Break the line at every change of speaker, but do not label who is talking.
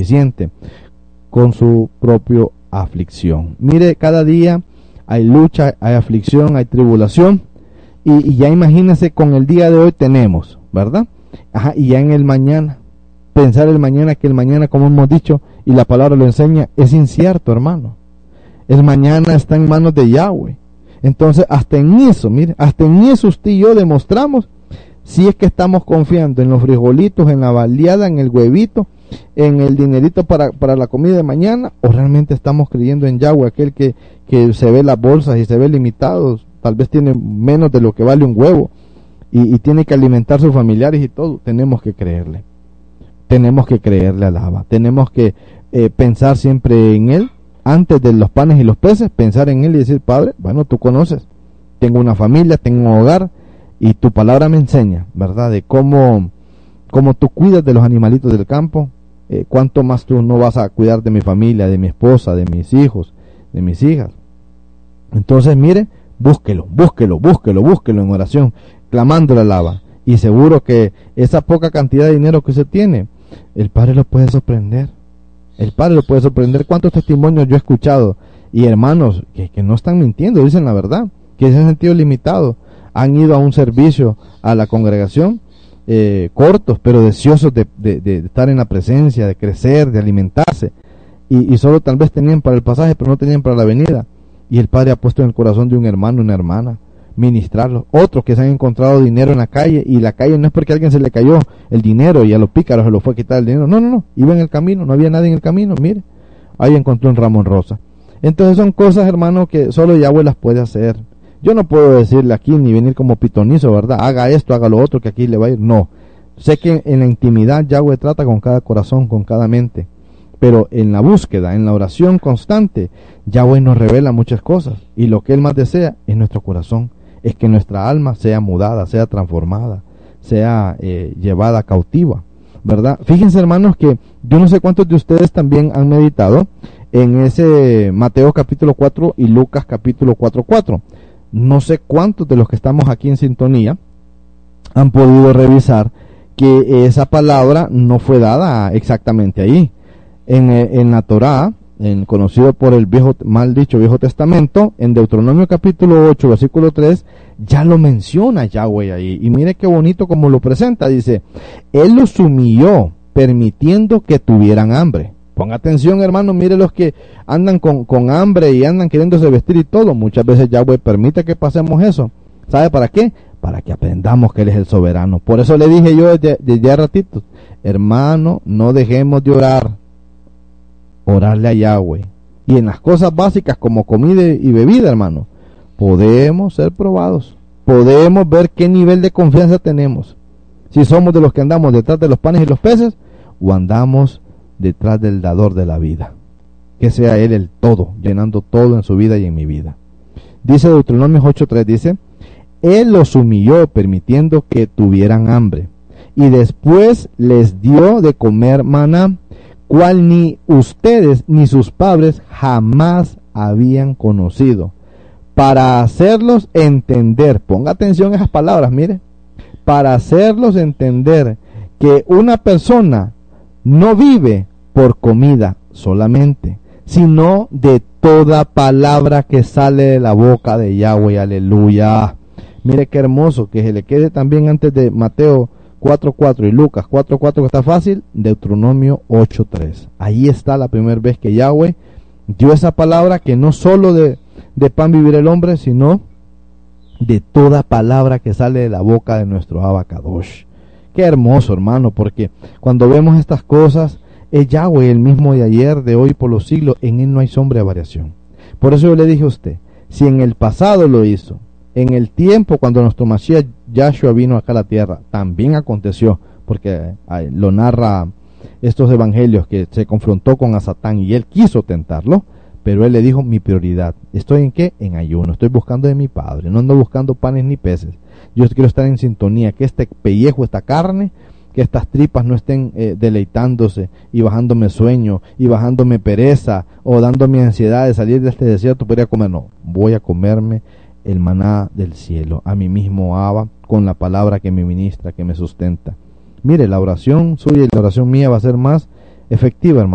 suficiente con su propia aflicción. Mire, cada día hay lucha, hay aflicción, hay tribulación, y ya imagínese con el día de hoy tenemos, ¿verdad? Y ya en el mañana, pensar el mañana, que el mañana, como hemos dicho, y la palabra lo enseña, es incierto, hermano. El mañana está en manos de Yahweh. Entonces, hasta en eso, mire, hasta en eso usted y yo demostramos si es que estamos confiando en los frijolitos, en la baleada, en el huevito, en el dinerito para la comida de mañana, o realmente estamos creyendo en Yahweh, aquel que se ve las bolsas y se ve limitado, tal vez tiene menos de lo que vale un huevo, y tiene que alimentar a sus familiares y todo. Tenemos que creerle al Abba, tenemos que pensar siempre en Él, antes de los panes y los peces, pensar en Él y decir: Padre, bueno, tú conoces, tengo una familia, tengo un hogar, y tu palabra me enseña, ¿verdad?, de cómo tú cuidas de los animalitos del campo, cuánto más tú no vas a cuidar de mi familia, de mi esposa, de mis hijos, de mis hijas. Entonces, mire, búsquelo en oración, clamándole al Abba, y seguro que esa poca cantidad de dinero que usted tiene, el Padre lo puede sorprender. ¿Cuántos testimonios yo he escuchado? Y hermanos que no están mintiendo, dicen la verdad, que se han sentido limitados, han ido a un servicio, a la congregación, cortos, pero deseosos de estar en la presencia, de crecer, de alimentarse, y solo tal vez tenían para el pasaje, pero no tenían para la venida, y el Padre ha puesto en el corazón de un hermano, una hermana, ministrarlos. Otros que se han encontrado dinero en la calle, y la calle no es porque a alguien se le cayó el dinero y a los pícaros se lo fue a quitar el dinero, no, iba en el camino, no había nadie en el camino, mire, ahí encontró un ramo rosa. Entonces son cosas, hermano, que solo Yahweh las puede hacer. Yo no puedo decirle aquí ni venir como pitonizo, ¿verdad? Haga esto, haga lo otro, que aquí le va a ir. No, sé que en la intimidad Yahweh trata con cada corazón, con cada mente, pero en la búsqueda, en la oración constante, Yahweh nos revela muchas cosas, y lo que Él más desea es nuestro corazón, es que nuestra alma sea mudada, sea transformada, sea llevada cautiva, ¿verdad? Fíjense, hermanos, que yo no sé cuántos de ustedes también han meditado en ese Mateo capítulo 4 y Lucas capítulo 4:4. No sé cuántos de los que estamos aquí en sintonía han podido revisar que esa palabra no fue dada exactamente ahí. En la Torá, conocido por el mal dicho Viejo Testamento, en Deuteronomio capítulo 8, versículo 3, ya lo menciona Yahweh ahí. Y mire qué bonito como lo presenta. Dice: Él los humilló, permitiendo que tuvieran hambre. Ponga atención, hermano, mire los que andan con hambre y andan queriéndose vestir y todo. Muchas veces Yahweh permite que pasemos eso. ¿Sabe para qué? Para que aprendamos que Él es el soberano. Por eso le dije yo desde ya ratitos: hermano, no dejemos de orarle a Yahweh. Y en las cosas básicas como comida y bebida, hermano, podemos ser probados. Podemos ver qué nivel de confianza tenemos. Si somos de los que andamos detrás de los panes y los peces, o andamos detrás del dador de la vida. Que sea Él el todo, llenando todo en su vida y en mi vida. Dice Deuteronomio 8:3, dice: Él los humilló, permitiendo que tuvieran hambre, y después les dio de comer maná, cual ni ustedes ni sus padres jamás habían conocido, para hacerlos entender. Ponga atención a esas palabras, mire, para hacerlos entender que una persona no vive por comida solamente, sino de toda palabra que sale de la boca de Yahweh. Aleluya. Mire qué hermoso, que se le quede también antes de Mateo 4:4 y Lucas 4:4, que está fácil, Deuteronomio 8:3. Ahí está la primera vez que Yahweh dio esa palabra, que no solo de pan vivirá el hombre, sino de toda palabra que sale de la boca de nuestro Abba Kadosh. Qué hermoso, hermano, porque cuando vemos estas cosas, es Yahweh el mismo de ayer, de hoy, por los siglos. En Él no hay sombra de variación. Por eso yo le dije a usted, si en el pasado lo hizo, en el tiempo cuando nuestro Mashiach Yahshua vino acá a la tierra, también aconteció, porque lo narra estos evangelios, que se confrontó con a Satán y él quiso tentarlo, pero él le dijo: mi prioridad, ¿estoy en qué? En ayuno, estoy buscando de mi Padre, no ando buscando panes ni peces. Yo quiero estar en sintonía, que este pellejo, esta carne, que estas tripas no estén deleitándose y bajándome sueño y bajándome pereza o dándome ansiedad de salir de este desierto para ir a comer. No, voy a comerme el maná del cielo, a mí mismo Abba, con la palabra que me ministra, que me sustenta. Mire, la oración suya y la oración mía va a ser más efectiva, hermano.